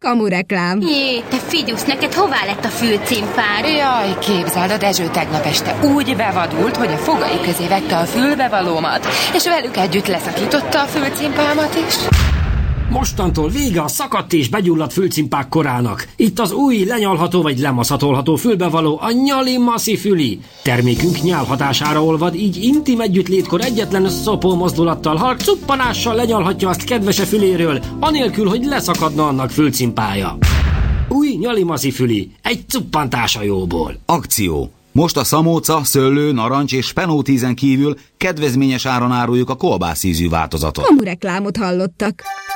Kamureklám. Jé, te figyusz, neked hová lett a fülcimpád? Jaj, képzeld, a Dezső tegnap este úgy bevadult, hogy a fogai közé vette a fülbevalómat, és velük együtt leszakította a fülcimpámat is. Mostantól vége a szakadt és begyulladt fülcimpák korának. Itt az új lenyalható vagy lemaszatolható fülbevaló, a Nyali Maszi Füli. Termékünk nyál hatására olvad, így intim együttlétkor egyetlen szopó mozdulattal, ha cuppanással lenyalhatja azt kedvese füléről, anélkül, hogy leszakadna annak fülcimpája. Új Nyali Maszi Füli, egy cuppantás a jóból. Akció. Most a szamóca, szőlő, narancs és spenótízen kívül kedvezményes áron áruljuk a kolbászízű változatot. Kamureklámot hallottak.